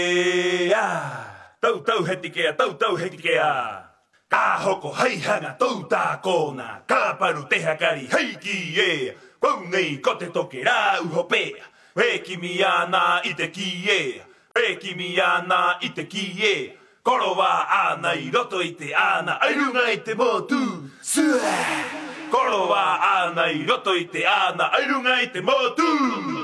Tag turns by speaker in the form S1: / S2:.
S1: Tau heti kea. Ka hoko hei hanga tau tā kōna. Ka paru te hakari hei ki e. Pau nei ko te toke rā uho pēa. E kimi ana i te ki e. E kimi ana i te ki e. Koro wā ana i roto i te ana. Airunga i te motu. Sua. Koro wā ana i roto i te ana. Airunga i te motu.